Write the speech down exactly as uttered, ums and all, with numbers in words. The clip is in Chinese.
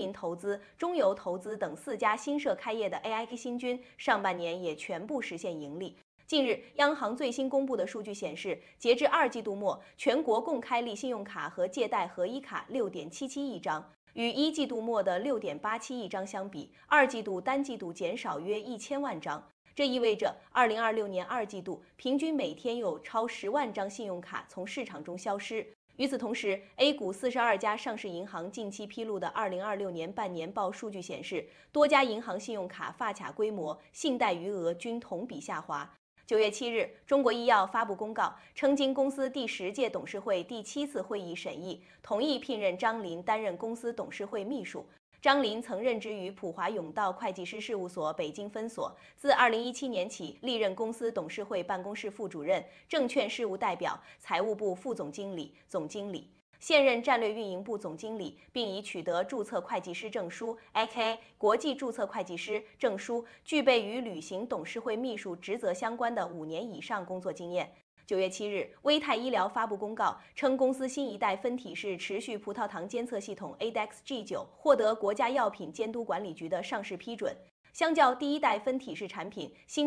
民投资、中油投资等四家新设开业的 A I K 新军，上半年也全部实现盈利。近日，央行最新公布的数据显示，截至二季度末，全国共开立信用卡和借贷合一卡 六点七七亿张，与一季度末的 六点八七亿张相比，二季度单季度减少约一千万张。这意味着，二零二六年二季度平均每天有超十万张信用卡从市场中消失。与此同时 ，A 股四十二家上市银行近期披露的二零二六年半年报数据显示，多家银行信用卡发卡规模、信贷余额均同比下滑。九月七日，中国医药发布公告，称经公司第十届董事会第七次会议审议，同意聘任张林担任公司董事会秘书。张林曾任职于普华永道会计师事务所北京分所，自二零一七年起历任公司董事会办公室副主任、证券事务代表、财务部副总经理、总经理。现任战略运营部总经理，并已取得注册会计师证书 （A K A 国际注册会计师）证书，具备与履行董事会秘书职责相关的五年以上工作经验。九月七日，威泰医疗发布公告称，公司新一代分体式持续葡萄糖监测系统 A D E X G 九获得国家药品监督管理局的上市批准。相较第一代分体式产品，新